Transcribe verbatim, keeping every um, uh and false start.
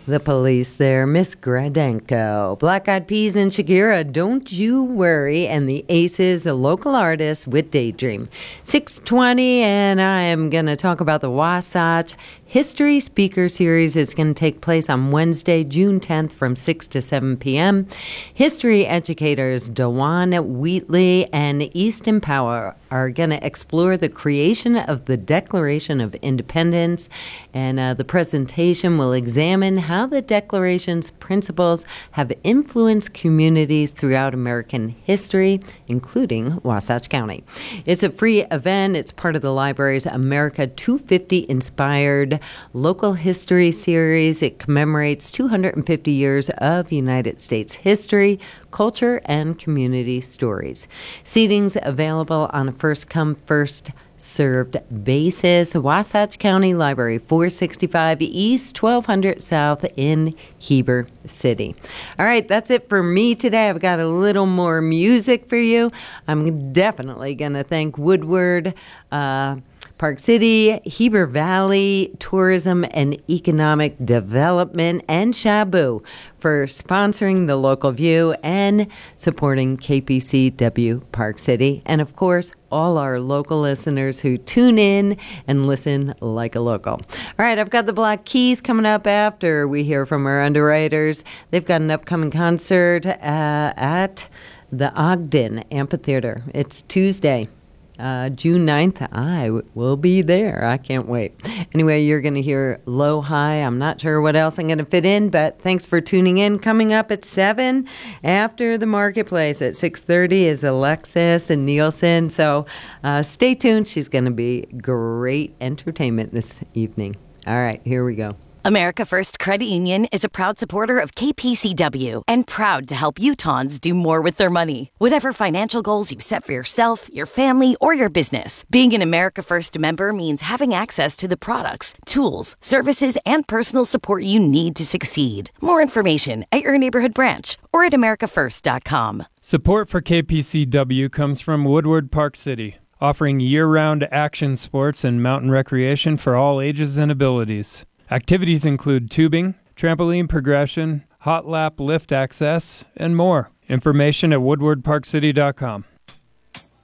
The Police there, Miss Gradenko. Black Eyed Peas and Shakira, Don't You Worry, and the Aces, a local artist with Daydream. six twenty, and I am going to talk about the Wasatch History Speaker Series. It's going to take place on Wednesday, June tenth from six to seven p.m. History educators Dewan Wheatley and Easton Power are going to explore the creation of the Declaration of Independence, and uh, the presentation will examine how the Declaration's principles have influenced communities throughout American history, including Wasatch County. It's a free event. It's part of the library's America two fifty inspired local history series. It commemorates two hundred fifty years of United States history, culture, and community stories. Seating's available on a first-come, first-served basis. Wasatch County Library, four sixty-five East, twelve hundred South in Heber City. All right, that's it for me today. I've got a little more music for you. I'm definitely going to thank Woodward, uh, Park City, Heber Valley Tourism and Economic Development, and Shabu for sponsoring the Local View and supporting K P C W Park City. And of course, all our local listeners who tune in and listen like a local. All right, I've got the Black Keys coming up after we hear from our underwriters. They've got an upcoming concert uh, at the Ogden Amphitheater. It's Tuesday. Uh, June ninth, I w- will be there. I can't wait. Anyway, you're going to hear Low High. I'm not sure what else I'm going to fit in, but thanks for tuning in. Coming up at seven after the Marketplace at six thirty is Alexis and Nielsen. So uh, stay tuned. She's going to be great entertainment this evening. All right, here we go. America First Credit Union is a proud supporter of K P C W and proud to help Utahns do more with their money. Whatever financial goals you set for yourself, your family, or your business, being an America First member means having access to the products, tools, services, and personal support you need to succeed. More information at your neighborhood branch or at america first dot com. Support for K P C W comes from Woodward Park City, offering year-round action sports and mountain recreation for all ages and abilities. Activities include tubing, trampoline progression, hot lap lift access, and more. Information at woodward park city dot com.